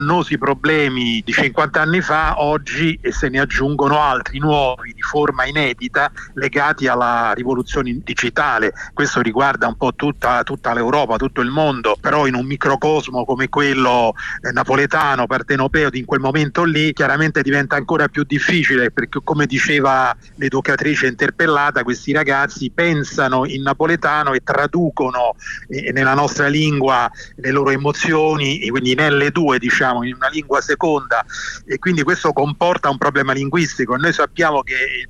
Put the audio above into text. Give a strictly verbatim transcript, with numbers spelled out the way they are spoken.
annosi problemi di cinquanta anni fa oggi e se ne aggiungono altri nuovi di forma inedita legati alla rivoluzione digitale. Questo riguarda un po' tutta, tutta l'Europa, tutto il mondo, però in un microcosmo come quello eh, napoletano, partenopeo di in quel momento lì, chiaramente diventa ancora più difficile, perché come diceva l'educatrice interpellata, questi ragazzi pensano in napoletano e traducono eh, nella nostra lingua le loro emozioni, e quindi in elle due, diciamo, in una lingua seconda, e quindi questo comporta un problema linguistico. Noi sappiamo che